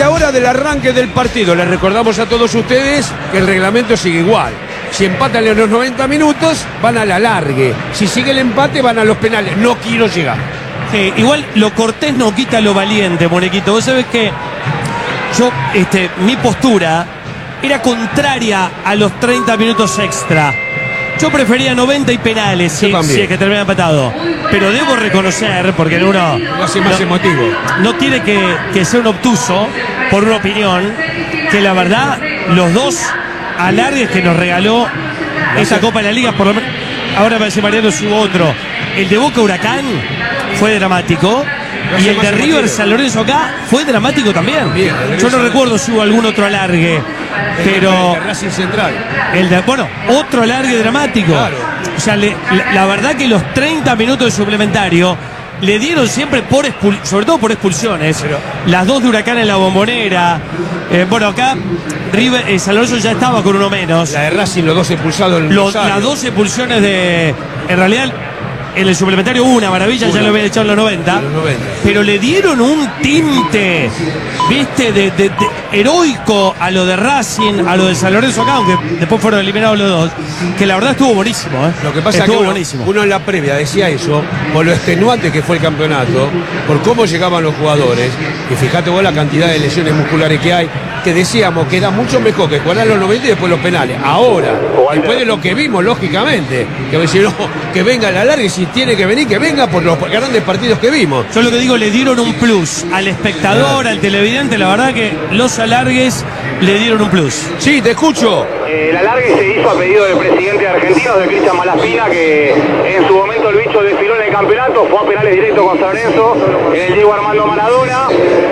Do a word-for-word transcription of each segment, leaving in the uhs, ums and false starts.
media hora del arranque del partido. Les recordamos a todos ustedes que el reglamento sigue igual. Si empatan en los noventa minutos, van al alargue. Si sigue el empate, van a los penales. No quiero llegar. Sí, igual lo cortés no quita lo valiente, Muñequito. Vos sabés que yo, este, mi postura era contraria a los treinta minutos extra. Yo prefería noventa y penales, si, si es que termina empatado. Pero debo reconocer, porque uno no hace más no, emotivo. No tiene que, que ser un obtuso por una opinión, que la verdad, los dos alargues que nos regaló esa Copa de la Liga, por lo menos, ahora me parece Mariano subo otro. El de Boca Huracán fue dramático. Y el de River San Lorenzo acá fue dramático también. Bien, yo no recuerdo si hubo algún otro alargue, pero el de Racing Central. El de, bueno, otro alargue dramático. Claro. O sea, le, la, la verdad que los treinta minutos de suplementario le dieron siempre por expulsiones, sobre todo por expulsiones. Pero las dos de Huracán en la Bombonera. Eh, bueno, acá River, eh, San Lorenzo ya estaba con uno menos. La de Racing, los dos expulsados en los, Las dos expulsiones de, en realidad, en el suplementario una maravilla, una. Ya lo habían echado en los noventa, en los noventa. Pero le dieron un tinte, viste, de, de, de heroico a lo de Racing, a lo de San Lorenzo acá, aunque después fueron eliminados los dos, que la verdad estuvo buenísimo, ¿eh? Lo que pasa estuvo es que uno, buenísimo. uno en la previa decía eso, por lo extenuante que fue el campeonato, por cómo llegaban los jugadores, y fíjate vos la cantidad de lesiones musculares que hay, que decíamos que era mucho mejor que jugar a los noventa y después los penales. Ahora, después de lo que vimos, lógicamente, que me dijeron que venga la larga y si tiene que venir, que venga por los grandes partidos que vimos. Yo lo que digo, le dieron un plus al espectador, al televidente, la verdad que los alargues le dieron un plus. Sí, te escucho. Eh, el alargue se hizo a pedido del presidente argentino, de Cristian Malaspina, que en su momento el bicho desfiló en el campeonato, fue a penales directo con San Lorenzo, en el Diego Armando Maradona,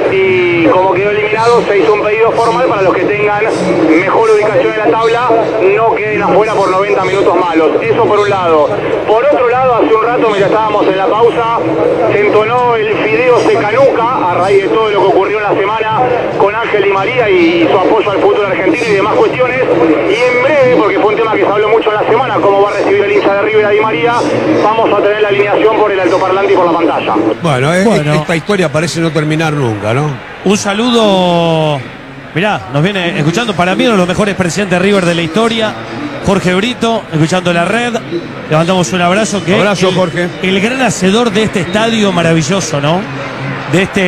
y como quedó eliminado, se hizo un pedido formal para los que tengan mejor ubicación en la tabla, no queden afuera por noventa minutos malos. Eso por un lado. Por otro lado, hace un rato, mientras estábamos en la pausa, se entonó el Fideo se canuca a raíz de todo lo que ocurrió en la semana con Ángel Di María y su apoyo al fútbol argentino y demás cuestiones. Y en breve, porque fue un tema que se habló mucho en la semana, cómo va a recibir el hincha de River a Di María, vamos a tener la alineación por el altoparlante y por la pantalla. Bueno, eh, bueno. esta historia parece no terminar nunca, ¿no? Un saludo, mirá, nos viene escuchando, para mí uno de los mejores presidentes de River de la historia, Jorge Brito, escuchando la red. Levantamos un abrazo. Que abrazo, el, Jorge. El gran hacedor de este estadio maravilloso, ¿no? De este,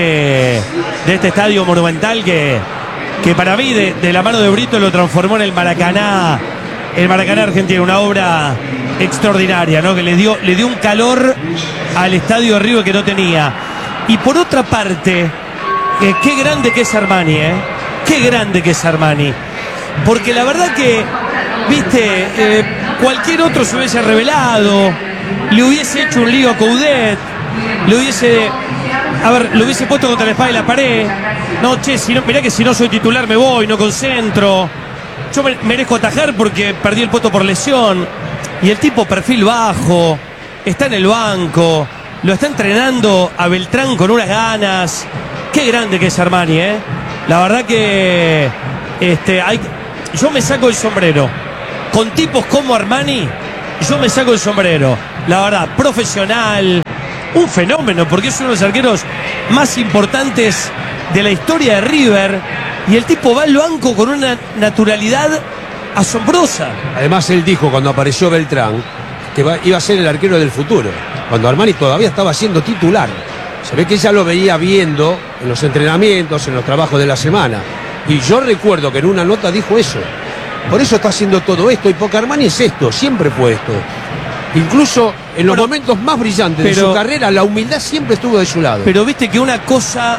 de este estadio monumental que, que para mí, de, de la mano de Brito, lo transformó en el Maracaná, el Maracaná argentino, una obra extraordinaria, ¿no? Que le dio, le dio un calor al estadio de River que no tenía. Y por otra parte, eh, qué grande que es Armani, ¿eh? Qué grande que es Armani. Porque la verdad que, viste, eh, cualquier otro se hubiese revelado, le hubiese hecho un lío a Coudet, le hubiese, a ver, lo hubiese puesto contra la espada y la pared. No, che, si no, mirá que si no soy titular me voy, no concentro. Yo me, merezco atajar porque perdí el puesto por lesión. Y el tipo, perfil bajo, está en el banco, lo está entrenando a Beltrán con unas ganas. Qué grande que es Armani, ¿eh? La verdad que este, hay, yo me saco el sombrero. Con tipos como Armani, yo me saco el sombrero. La verdad, profesional, un fenómeno, porque es uno de los arqueros más importantes de la historia de River. Y el tipo va al banco con una naturalidad asombrosa. Además, él dijo cuando apareció Beltrán que va, iba a ser el arquero del futuro, cuando Armani todavía estaba siendo titular. Se ve que ella lo veía viendo en los entrenamientos, en los trabajos de la semana. Y yo recuerdo que en una nota dijo eso. Por eso está haciendo todo esto. Y porque Armani es esto, siempre fue esto. Incluso en los pero, momentos más brillantes pero, de su carrera, la humildad siempre estuvo de su lado. Pero viste que una cosa,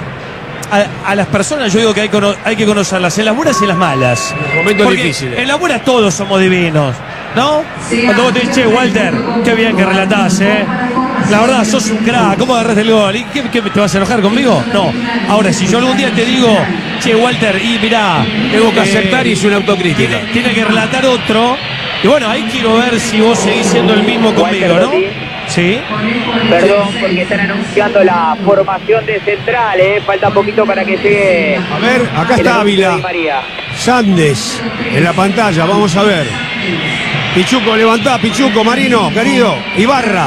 a, a las personas yo digo que hay, hay que conocerlas, en las buenas y en las malas. En momentos porque difíciles. En las buenas todos somos divinos, ¿no? Cuando vos te dices, che, Walter, qué bien que relatás, ¿eh? La verdad, sos un crack, ¿cómo agarraste el gol? ¿Y qué, qué, te vas a enojar conmigo? No. Ahora, si yo algún día te digo, che, Walter, y mirá, tengo que eh, aceptar y hice una autocrítica. Tiene, tiene que relatar otro. Y bueno, ahí quiero ver si vos seguís siendo el mismo conmigo, ¿no? Sí. Perdón, porque están anunciando la formación de central, ¿eh? Falta poquito para que llegue. A ver, acá está Ávila. Sandes en la pantalla, vamos a ver. Pichuco, levantá, Pichuco, Marino, querido, Ibarra.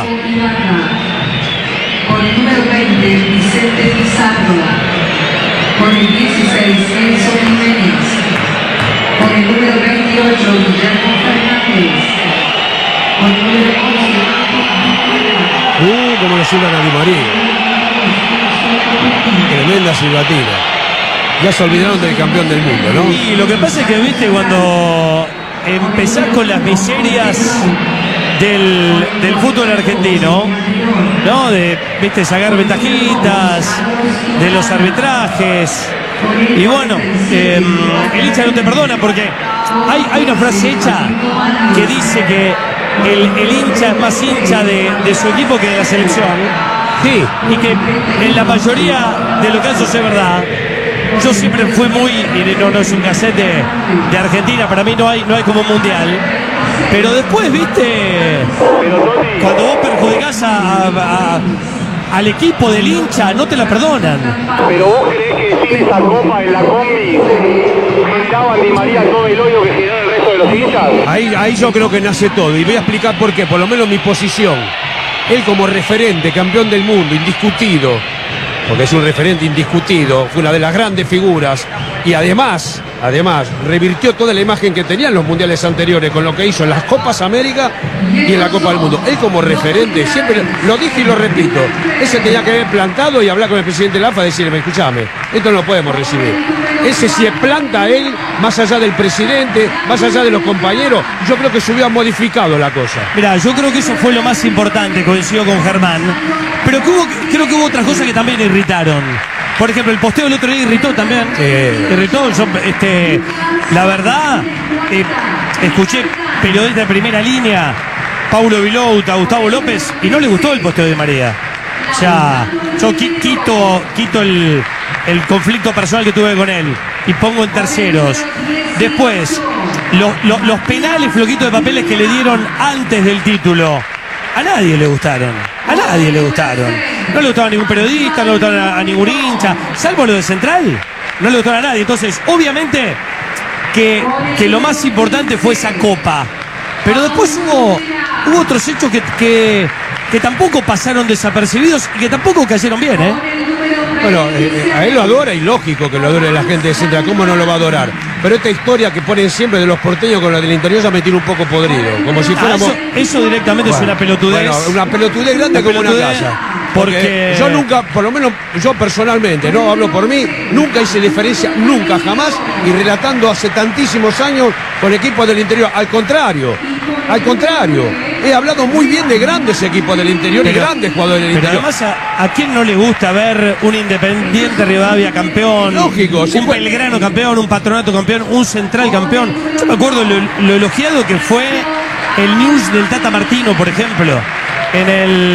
Con el número veinte, Vicente Pizarro. Con el dieciséis, Uh, como le silban a Di María. Tremenda silbatina. Ya se olvidaron del campeón del mundo, ¿no? Y lo que pasa es que, viste, cuando empezás con las miserias del, del fútbol argentino, ¿no? De, viste, sacar ventajitas, de los arbitrajes. Y bueno, eh, el hincha no te perdona porque hay, hay una frase hecha que dice que el, el hincha es más hincha de, de su equipo que de la selección. Sí. Y que en la mayoría de los casos es verdad. Yo siempre fui muy, y no, no es un cassette de, de Argentina, para mí no hay, no hay como mundial. Pero después, viste, cuando vos perjudicás a, a, al equipo del hincha, no te la perdonan. Pero vos creés que sin esa copa en la combi generaban Di María todo el odio que generó el resto de los hinchas. Ahí, ahí yo creo que nace todo. Y voy a explicar por qué, por lo menos mi posición. Él como referente, campeón del mundo, indiscutido, porque es un referente indiscutido, fue una de las grandes figuras y además, además, revirtió toda la imagen que tenían los mundiales anteriores con lo que hizo en las Copas América y en la Copa del Mundo. Él como referente, siempre lo dije y lo repito, ese tenía que haber plantado y hablar con el presidente de la A F A y decirle, escúchame, esto no lo podemos recibir. Ese si planta él, más allá del presidente, más allá de los compañeros, yo creo que se hubiera modificado la cosa. Mirá, yo creo que eso fue lo más importante, coincido con Germán, pero que hubo, creo que hubo otras cosas que también irritaron. Por ejemplo, el posteo del otro día irritó también. Sí. Irritó, yo, este, la verdad, eh, escuché periodistas de primera línea, Paulo Vilouta, Gustavo López, y no le gustó el posteo de María. O sea, yo qui- quito, quito el, el conflicto personal que tuve con él y pongo en terceros. Después, lo, lo, los penales floquitos de papeles que le dieron antes del título, a nadie le gustaron. A nadie le gustaron. No le gustaron a ningún periodista, no le gustaron a, a ningún hincha, salvo lo de Central. No le gustaron a nadie. Entonces, obviamente que, que lo más importante fue esa copa. Pero después hubo, hubo otros hechos que, que, que tampoco pasaron desapercibidos y que tampoco cayeron bien, ¿eh? Bueno, eh, a él lo adora y lógico que lo adore la gente de Central, ¿cómo no lo va a adorar? Pero esta historia que ponen siempre de los porteños con la del interior ya me tiene un poco podrido, como si Ah, fuéramos... eso, eso directamente Bueno, es una pelotudez. Bueno, una pelotudez grande Una como una pelotudez, casa. porque- Yo nunca, por lo menos yo personalmente, no hablo por mí, nunca hice diferencia, nunca, jamás, y relatando hace tantísimos años con equipos del interior. Al contrario, al contrario, he hablado muy bien de grandes equipos del interior y Pero- grandes jugadores del Pero interior. además, ¿a, a quién no le gusta ver un Independiente Rivadavia campeón? Lógico, un sí, pues- Belgrano campeón, un Patronato campeón, un Central campeón. Yo me acuerdo lo, lo elogiado que fue el news del Tata Martino, por ejemplo, en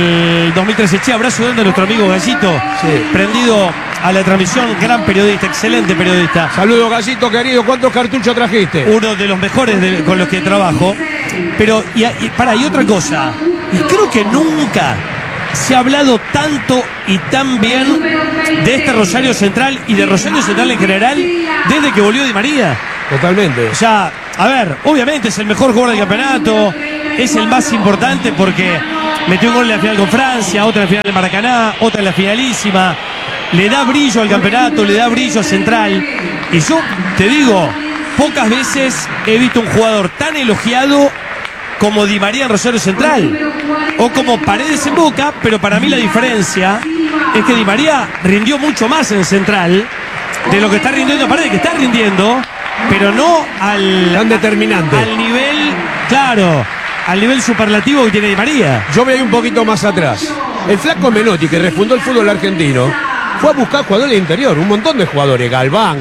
el dos mil trece. Che, abrazo grande a nuestro amigo Gallito, Sí. prendido a la transmisión, gran periodista, excelente periodista. Saludos, Gallito querido, ¿cuántos cartuchos trajiste? Uno de los mejores de- con los que trabajo. Pero, y, y, para, y otra cosa, y creo que nunca se ha hablado tanto y tan bien de este Rosario Central y de Rosario Central en general desde que volvió Di María. Totalmente. O sea, a ver, obviamente es el mejor jugador del campeonato, es el más importante porque metió un gol en la final con Francia, otra en la final de Maracaná, otra en la finalísima. Le da brillo al campeonato, le da brillo a Central. Y yo te digo, pocas veces he visto un jugador tan elogiado como Di María en Rosario Central o como Paredes en Boca, pero para mí la diferencia es que Di María rindió mucho más en Central de lo que está rindiendo Paredes, que está rindiendo, pero no al, Tan determinante. al nivel, claro, al nivel superlativo que tiene Di María. Yo voy a ir un poquito más atrás. El flaco Menotti, que refundó el fútbol argentino, fue a buscar jugadores del interior, un montón de jugadores, Galván,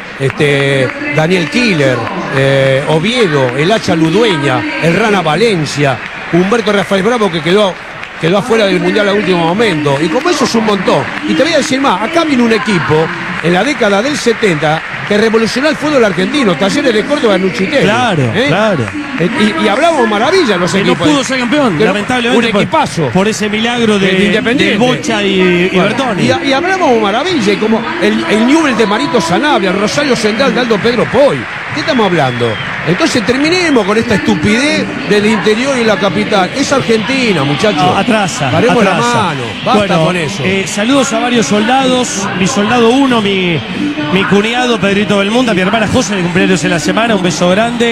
este, Daniel Killer, eh, Oviedo, el Hacha Ludueña, el Rana Valencia, Humberto Rafael Bravo, que quedó, quedó afuera del Mundial a último momento. Y como eso es un montón. Y te voy a decir más, acá vino un equipo en la década del setenta que revolucionó el fútbol argentino, Talleres de Córdoba, Nuchitelli. Claro, ¿eh? claro. Eh, Y, y hablamos maravillas los Que no equipos. pudo ser campeón, Que no- lamentablemente. Un por- equipazo. Por, ese milagro de, El Independiente. de Bocha y, y Bueno, Bertoni. y, y hablamos maravilla, y como el, el Newell de Marito Sanabria, el Rosario Central de Aldo Pedro Poy. ¿Qué estamos hablando? Entonces terminemos con esta estupidez del interior y la capital. Es Argentina, muchachos. No, atrasa. Paremos la atrasa. mano. Basta Bueno, con eso. eh, saludos a varios soldados. Mi soldado uno, mi, mi cuñado Pedrito Belmonte, a mi hermana José, de cumpleaños en la semana. Un beso grande.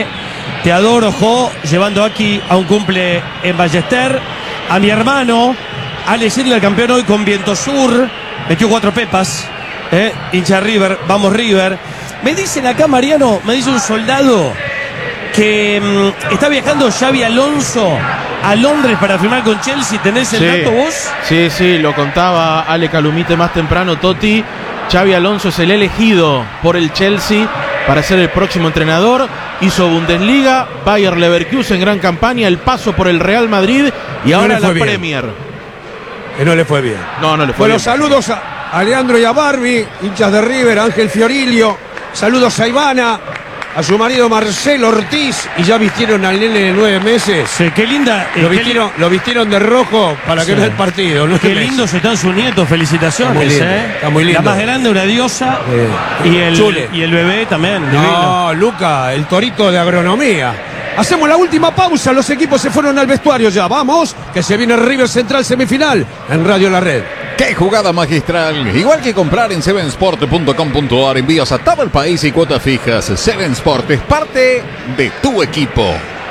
Te adoro, Jo, llevando aquí a un cumple en Ballester. A mi hermano, Ale Schindler, campeón hoy con Viento Sur. Metió cuatro pepas. Eh, hincha River, vamos River. Me dicen acá, Mariano, me dice un soldado que mmm, está viajando Xavi Alonso a Londres para firmar con Chelsea. ¿Tenés el sí, dato vos? Sí, sí, lo contaba Ale Calumite más temprano, Toti. Xavi Alonso es el elegido por el Chelsea para ser el próximo entrenador. Hizo Bundesliga, Bayer Leverkusen, gran campaña, el paso por el Real Madrid y no ahora la bien. Premier. Que no le fue bien. No, no le fue Bueno, bien. saludos a a Leandro y a Barbie, hinchas de River, Ángel Fiorilio. Saludos a Ivana, a su marido Marcelo Ortiz. Y ya vistieron al nene de nueve meses. Sí, qué linda. Lo qué vistieron, lo vistieron de rojo para Sí. que vea el partido. nueve Qué meses. lindos están sus nietos, felicitaciones. Está muy lindo, eh. está muy lindo. La más grande, una diosa. Sí. Y, el, Chule. y el bebé también. divino. No, Luca, el torito de agronomía. Hacemos la última pausa, los equipos se fueron al vestuario ya. Vamos, que se viene River Central semifinal en Radio La Red. ¡Qué jugada magistral! Igual que comprar en seven sport punto com punto a r, envíos a todo el país y cuotas fijas. Seven Sport es parte de tu equipo.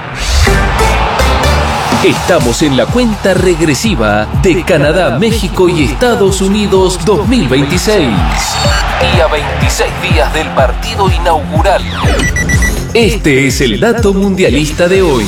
Estamos en la cuenta regresiva de Canadá, México y Estados Unidos dos mil veintiséis. Y a veintiséis días del partido inaugural. Este es el dato mundialista de hoy.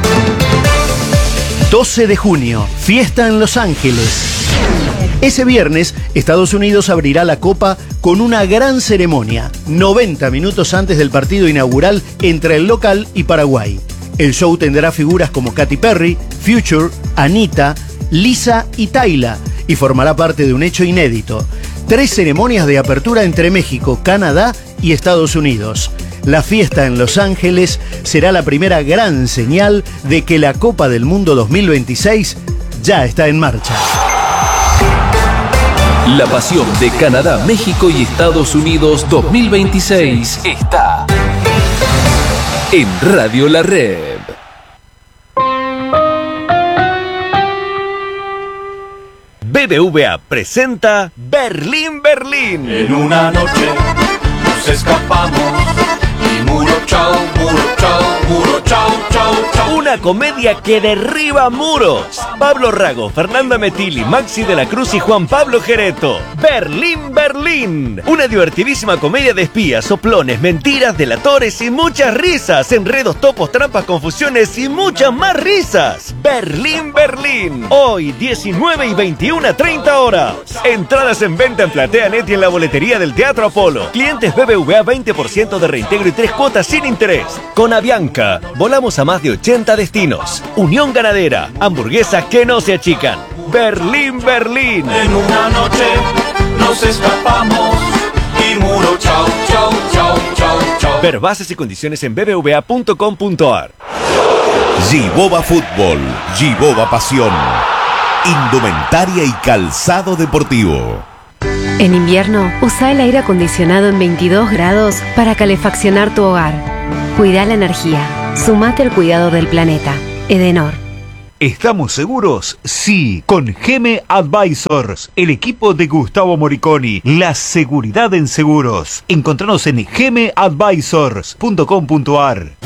doce de junio, fiesta en Los Ángeles. Ese viernes, Estados Unidos abrirá la Copa con una gran ceremonia, noventa minutos antes del partido inaugural entre el local y Paraguay. El show tendrá figuras como Katy Perry, Future, Anita, Lisa y Tayla, y formará parte de un hecho inédito. Tres ceremonias de apertura entre México, Canadá y Estados Unidos. La fiesta en Los Ángeles será la primera gran señal de que la Copa del Mundo dos mil veintiséis ya está en marcha. La pasión de Canadá, México y Estados Unidos dos mil veintiséis está en Radio La Red. B B V A presenta Berlín, Berlín. En una noche nos escapamos y muro chao, muro chao, muro chao, chao, chao. Una comedia que derriba muros. Pablo Rago, Fernanda Metilli, Maxi de la Cruz y Juan Pablo Gereto. Berlín, Berlín. Una divertidísima comedia de espías, soplones, mentiras, delatores y muchas risas. Enredos, topos, trampas, confusiones y muchas más risas. Berlín, Berlín. Hoy, diecinueve y veintiuna, treinta horas. Entradas en venta en PlateaNet y en la boletería del Teatro Apolo. Clientes B B V A veinte por ciento de reintegro y tres cuotas sin interés. Con Avianca, volamos a más de ochenta destinos. Unión Ganadera, hamburguesas que no se achican. Berlín, Berlín. En una noche nos escapamos y muro chao, chao, chao, chao, chao. Ver bases y condiciones en b b v a punto com punto a r. Giboba Fútbol, Giboba Pasión, indumentaria y calzado deportivo. En invierno, usa el aire acondicionado en veintidós grados para calefaccionar tu hogar. Cuida la energía. Sumate al cuidado del planeta. Edenor. ¿Estamos seguros? Sí, con Geme Advisors, el equipo de Gustavo Moriconi, la seguridad en seguros. Encontranos en geme advisors punto com punto a r.